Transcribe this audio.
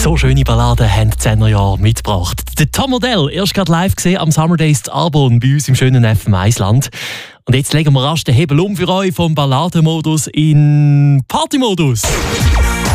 So schöne Balladen haben die 10er Jahre mitgebracht. Der Tom Odell, erst gerade live gesehen am Summer Days zu Arbon bei uns im schönen FM1-Land. Und jetzt legen wir rasch den Hebel um für euch vom Balladenmodus in Partymodus.